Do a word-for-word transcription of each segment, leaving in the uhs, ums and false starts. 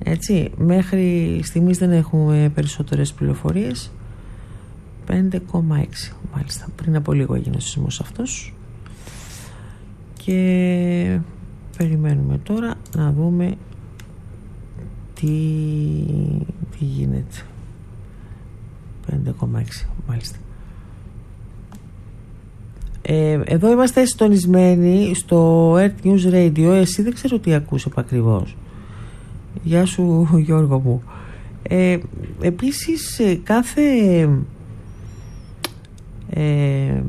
Έτσι, μέχρι στιγμής δεν έχουμε περισσότερες πληροφορίες. Πέντε κόμμα έξι μάλιστα. Πριν από λίγο έγινε ο σεισμός αυτός. Και περιμένουμε τώρα να δούμε τι, τι γίνεται. Πέντε κόμμα έξι μάλιστα. Ε, εδώ είμαστε συντονισμένοι στο Earth News Radio. Εσύ δεν ξέρω τι ακούς επακριβώς. Γεια σου Γιώργο μου. ε, Επίσης κάθε ε,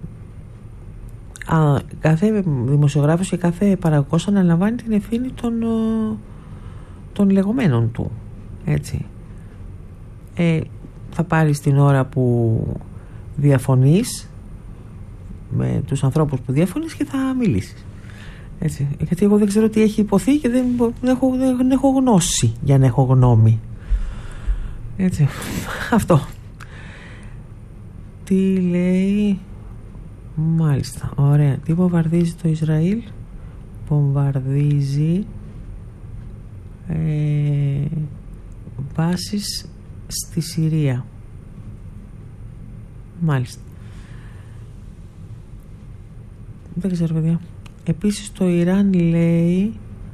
α, κάθε δημοσιογράφος και κάθε παραγωγός αναλαμβάνει την ευθύνη των, των λεγόμενων του. Έτσι. ε, Θα πάρεις την ώρα που διαφωνείς με τους ανθρώπους που διαφωνείς και θα μιλήσεις. Έτσι. Γιατί εγώ δεν ξέρω τι έχει υποθεί και δεν, δεν, έχω, δεν έχω γνώση για να έχω γνώμη. Έτσι. Αυτό. Τι λέει? Μάλιστα. Ωραία. Τι βομβαρδίζει το Ισραήλ? Βομβαρδίζει ε, βάσεις στη Συρία. Μάλιστα. Δεν ξέρω, παιδιά. Επίσης το Ιράν λέει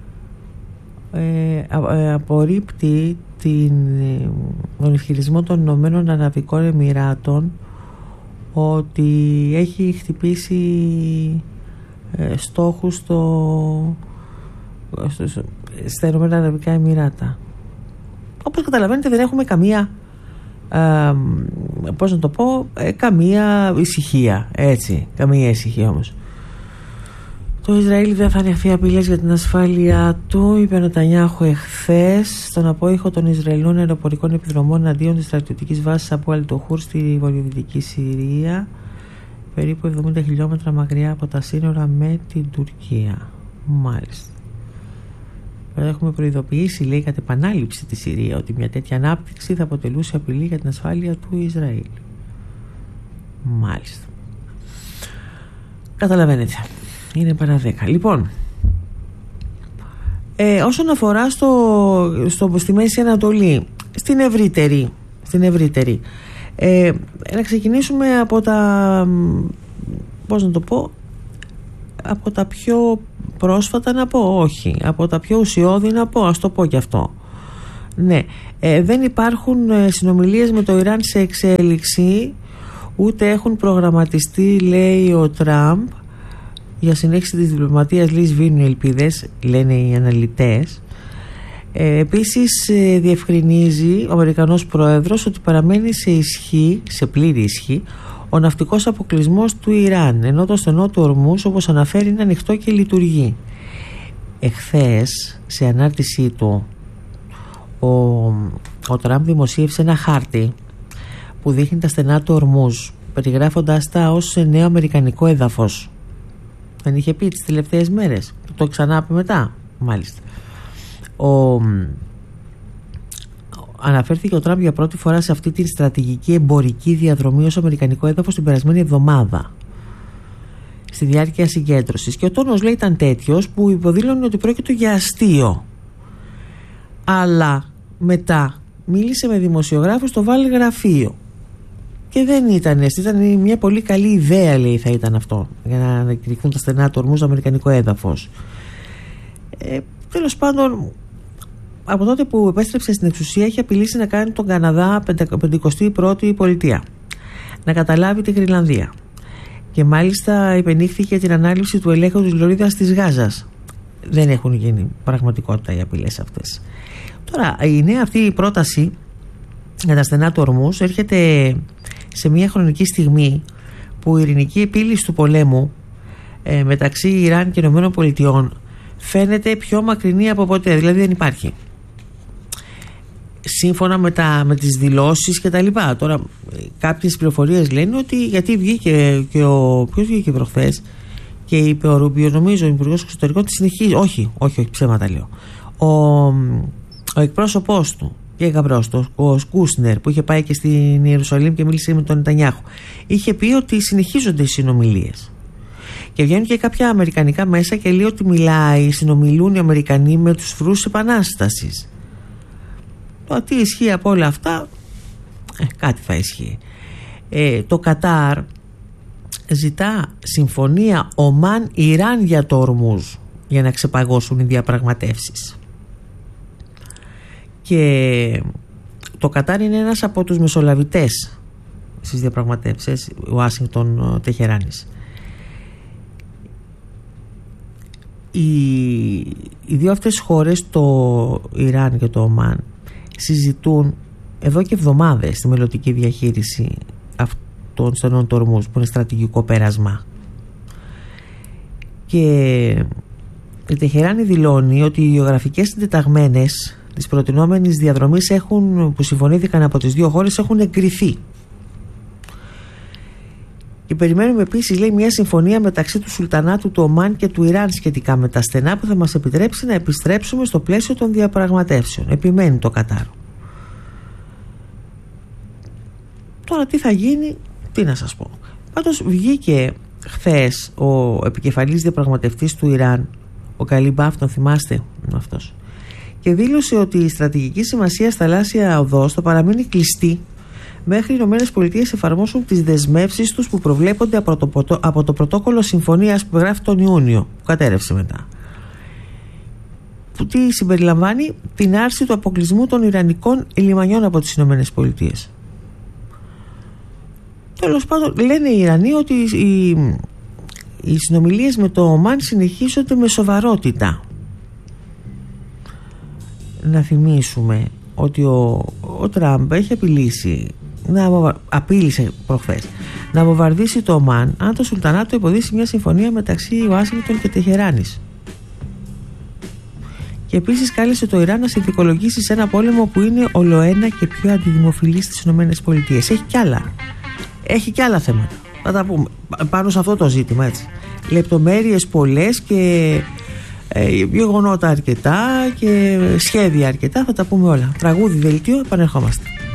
ε, ε, απορρίπτει την, τον ισχυρισμό των Ηνωμένων Αραβικών Εμιράτων ότι έχει χτυπήσει ε, στόχους στο, στο, στο, στα Ηνωμένα Αραβικά Εμιράτα. Όπως καταλαβαίνετε δεν έχουμε καμία ε, πώς να το πω ε, καμία ησυχία, έτσι, καμία ησυχία όμως. Το Ισραήλ δεν θα ανεχθεί απειλές για την ασφάλεια του, είπε ο Νετανιάχου εχθές στον απόϊχο των Ισραηλινών αεροπορικών επιδρομών εναντίον της στρατιωτικής βάσης Αμπού Αλ-Τοχούρ στη βορειοδυτική Συρία, περίπου εβδομήντα χιλιόμετρα μακριά από τα σύνορα με την Τουρκία. Μάλιστα. Έχουμε προειδοποιήσει, λέει, κατ' επανάληψη τη Συρία ότι μια τέτοια ανάπτυξη θα αποτελούσε απειλή για την ασφάλεια του Ισραήλ. Μάλιστα. Καταλαβαίνετε. Είναι παρά δέκα. Λοιπόν, ε, όσον αφορά στο, στο, στη Μέση Ανατολή, στην ευρύτερη, στην ευρύτερη ε, να ξεκινήσουμε από τα, πώς να το πω, από τα πιο πρόσφατα να πω, όχι, από τα πιο ουσιώδη να πω, ας το πω και αυτό. Ναι, ε, δεν υπάρχουν συνομιλίες με το Ιράν σε εξέλιξη, ούτε έχουν προγραμματιστεί, λέει ο Τραμπ, για συνέχιση της διπλωματίας Λις Βίνου ελπίδες, λένε οι αναλυτές. Ε, επίσης ε, διευκρινίζει ο Αμερικανός Πρόεδρος ότι παραμένει σε ισχύ, σε πλήρη ισχύ, ο ναυτικός αποκλεισμός του Ιράν, ενώ το στενό του Ορμούς, όπως αναφέρει, είναι ανοιχτό και λειτουργεί. Εχθές, σε ανάρτησή του, ο, ο Τραμπ δημοσίευσε ένα χάρτη που δείχνει τα στενά του Ορμούς, περιγράφοντας τα ως νέο αμερικανικό έδαφος. Δεν είχε πει τις τελευταίες μέρες. Το ξανά πει μετά. Μάλιστα. Ο... Αναφέρθηκε ο Τραμπ για πρώτη φορά σε αυτή τη στρατηγική εμπορική διαδρομή ως αμερικανικό έδαφος την περασμένη εβδομάδα, στη διάρκεια συγκέντρωσης. Και ο τόνος, λέει, ήταν τέτοιος που υποδήλωνε ότι πρόκειται για αστείο. Αλλά μετά μίλησε με δημοσιογράφους στο Βάλ γραφείο. Και δεν ήταν, ήταν μια πολύ καλή ιδέα, λέει, θα ήταν αυτό, για να ανακηρυχθούν τα στενά του Ορμού στο αμερικανικό έδαφος. Ε, τέλος πάντων, από τότε που επέστρεψε στην εξουσία, έχει απειλήσει να κάνει τον Καναδά πενηκοστή πρώτη πολιτεία, να καταλάβει τη Γρυλανδία. Και μάλιστα υπενήχθηκε την ανάληψη του ελέγχου της Λωρίδας της Γάζας. Δεν έχουν γίνει πραγματικότητα οι απειλές αυτές. Τώρα, η νέα αυτή η πρόταση για τα στενά του Ορμούς έρχεται σε μια χρονική στιγμή που η ειρηνική επίλυση του πολέμου ε, μεταξύ Ιράν και Ηνωμένων Πολιτειών φαίνεται πιο μακρινή από ποτέ, δηλαδή δεν υπάρχει. Σύμφωνα με, τα, με τις δηλώσεις και τα λοιπά. Τώρα κάποιες πληροφορίες λένε ότι, γιατί βγήκε και ο, ποιος βγήκε προχθές και είπε ο Ρούμπιο, νομίζω ο Υπουργός Εξωτερικών, τη συνεχίζει, όχι, όχι, όχι, ψέματα λέω, ο, ο εκπρόσωπός του και γαμπρός, ο Κούσνερ, που είχε πάει και στην Ιερουσαλήμ και μίλησε με τον Νετανιάχου, είχε πει ότι συνεχίζονται οι συνομιλίες. Και βγαίνουν και κάποια αμερικανικά μέσα και λέει ότι μιλάει, συνομιλούν οι Αμερικανοί με τους φρούς επανάστασης. Το τι ισχύει από όλα αυτά, ε, κάτι θα ισχύει. Ε, το Κατάρ ζητά συμφωνία Ομάν-Ιράν για το Ορμούζ για να ξεπαγώσουν οι διαπραγματεύσεις. Και το Κατάρ είναι ένας από τους μεσολαβητές στις διαπραγματεύσεις Ουάσιγκτον-Τεχεράνης. Οι, οι δύο αυτές χώρες, το Ιράν και το Ομάν, συζητούν εδώ και εβδομάδες τη μελλοντική διαχείριση των στενών του Ορμούζ, που είναι στρατηγικό πέρασμα. Και η Τεχεράνη δηλώνει ότι οι γεωγραφικές συντεταγμένες της προτινόμενης διαδρομής έχουν, που συμφωνήθηκαν από τις δύο χώρες, έχουν εγκριθεί. Και περιμένουμε επίσης, λέει, μια συμφωνία μεταξύ του Σουλτανάτου του Ομάν και του Ιράν σχετικά με τα στενά, που θα μας επιτρέψει να επιστρέψουμε στο πλαίσιο των διαπραγματεύσεων. Επιμένει το Κατάρ. Τώρα τι θα γίνει, τι να σας πω. Πάντως βγήκε χθες ο επικεφαλής διαπραγματευτής του Ιράν, ο Καλιμπάφ, τον θυμάστε αυτός, και δήλωσε ότι η στρατηγική σημασία θαλάσσια οδός θα παραμείνει κλειστή μέχρι οι ΗΠΑ εφαρμόσουν τις δεσμεύσεις τους που προβλέπονται από το, από το πρωτόκολλο συμφωνίας που γράφει τον Ιούνιο, που κατέρευσε μετά. Που τι συμπεριλαμβάνει? Την άρση του αποκλεισμού των ιρανικών λιμανιών από τις ΗΠΑ. Τέλος πάντων, λένε οι Ιρανοί ότι οι, οι συνομιλίες με το Ομάν συνεχίζονται με σοβαρότητα. Να θυμίσουμε ότι ο, ο Τραμπ έχει απειλήσει, να, απείλησε προχθές να βομβαρδίσει το Ομάν αν το Σουλτανάτο υποδείξει μια συμφωνία μεταξύ Ουάσιγκτον και Τεχεράνης. Και επίσης κάλεσε το Ιράν να συνθηκολογήσει σε ένα πόλεμο που είναι ολοένα και πιο αντιδημοφιλής στις ΗΠΑ. Έχει κι άλλα. Έχει κι άλλα θέματα. Θα τα πούμε πάνω σε αυτό το ζήτημα, έτσι. Λεπτομέρειες πολλές και ε, γεγονότα αρκετά και σχέδια αρκετά. Θα τα πούμε όλα. Τραγούδι, δελτίο, επανερχόμαστε.